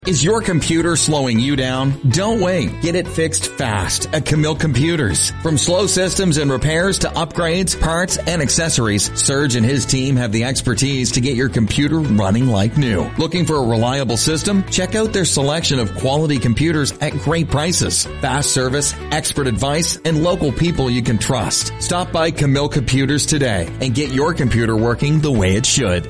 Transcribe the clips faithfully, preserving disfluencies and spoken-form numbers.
Is your computer slowing you down? Don't wait. Get it fixed fast at Camille Computers. From slow systems and repairs to upgrades, parts, and accessories, Serge and his team have the expertise to get your computer running like new. Looking for a reliable system? Check out their selection of quality computers at great prices. Fast service, expert advice, and local people you can trust. Stop by Camille Computers today and get your computer working the way it should.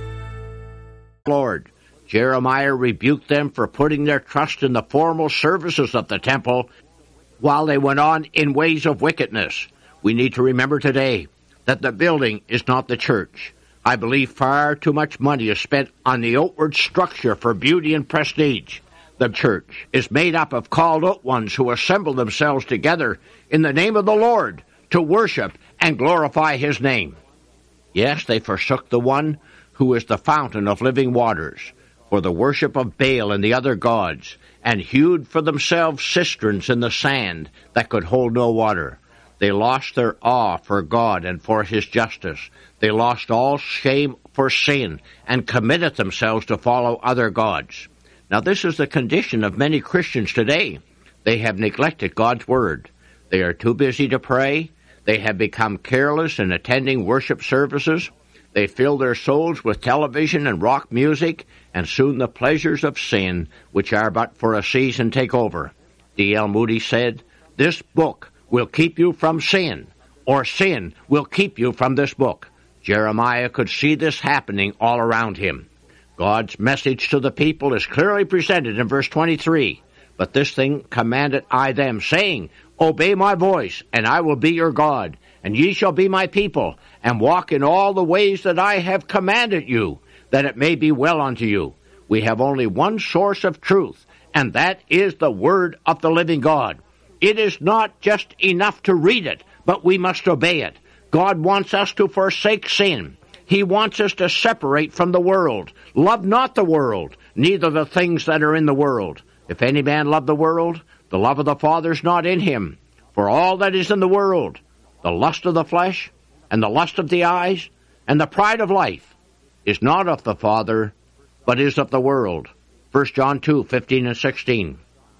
Lord. Jeremiah rebuked them for putting their trust in the formal services of the temple while they went on in ways of wickedness. We need to remember today that the building is not the church. I believe far too much money is spent on the outward structure for beauty and prestige. The church is made up of called out ones who assemble themselves together in the name of the Lord to worship and glorify His name. Yes, they forsook the one who is the fountain of living waters, for the worship of Baal and the other gods, and hewed for themselves cisterns in the sand that could hold no water. They lost their awe for God and for His justice. They lost all shame for sin, and committed themselves to follow other gods. Now this is the condition of many Christians today. They have neglected God's word. They are too busy to pray. They have become careless in attending worship services. They fill their souls with television and rock music, and soon the pleasures of sin, which are but for a season, take over. D L Moody said, "This book will keep you from sin, or sin will keep you from this book." Jeremiah could see this happening all around him. God's message to the people is clearly presented in verse twenty-three. "But this thing commanded I them, saying, Obey my voice, and I will be your God, and ye shall be my people, and walk in all the ways that I have commanded you, that it may be well unto you." We have only one source of truth, and that is the Word of the living God. It is not just enough to read it, but we must obey it. God wants us to forsake sin. He wants us to separate from the world. Love not the world, neither the things that are in the world. If any man love the world, the love of the Father is not in him. For all that is in the world, the lust of the flesh, and the lust of the eyes, and the pride of life, is not of the Father, but is of the world. First John two, fifteen and sixteen.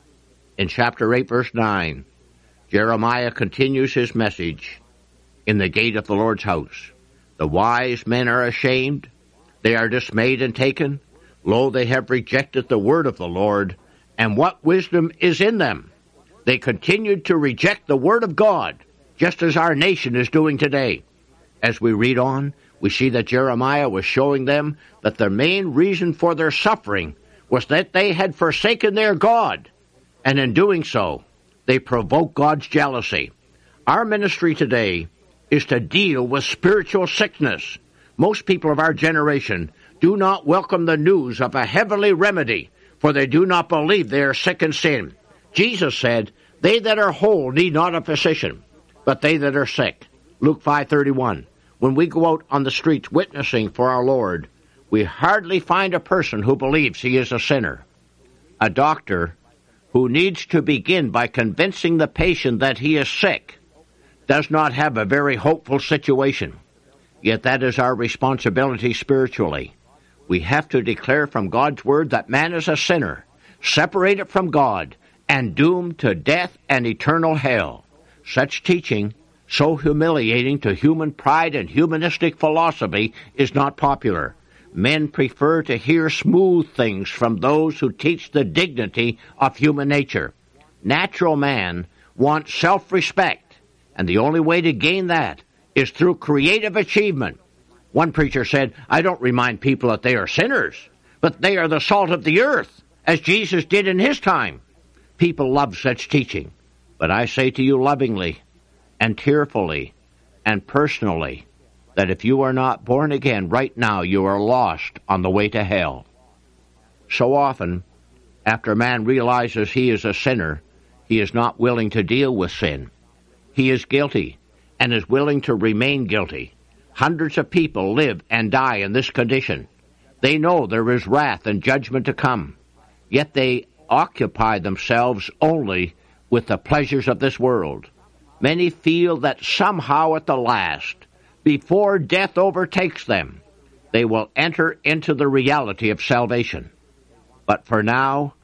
In chapter eight, verse nine, Jeremiah continues his message in the gate of the Lord's house. "The wise men are ashamed, they are dismayed and taken. Lo, they have rejected the word of the Lord, and what wisdom is in them?" They continued to reject the word of God, just as our nation is doing today. As we read on, we see that Jeremiah was showing them that the main reason for their suffering was that they had forsaken their God, and in doing so, they provoked God's jealousy. Our ministry today is to deal with spiritual sickness. Most people of our generation do not welcome the news of a heavenly remedy, for they do not believe they are sick in sin. Jesus said, "They that are whole need not a physician, but they that are sick." Luke five thirty-one. When we go out on the streets witnessing for our Lord, we hardly find a person who believes he is a sinner. A doctor who needs to begin by convincing the patient that he is sick does not have a very hopeful situation. Yet that is our responsibility spiritually. We have to declare from God's word that man is a sinner, separated from God, and doomed to death and eternal hell. Such teaching, so humiliating to human pride and humanistic philosophy, is not popular. Men prefer to hear smooth things from those who teach the dignity of human nature. Natural man wants self-respect, and the only way to gain that is through creative achievement. One preacher said, "I don't remind people that they are sinners, but they are the salt of the earth, as Jesus did in his time." People love such teaching, but I say to you lovingly and tearfully and personally that if you are not born again right now, you are lost on the way to hell. So often, after man realizes he is a sinner, he is not willing to deal with sin. He is guilty and is willing to remain guilty. Hundreds of people live and die in this condition. They know there is wrath and judgment to come, yet they occupy themselves only with the pleasures of this world. Many feel that somehow at the last, before death overtakes them, they will enter into the reality of salvation. But for now,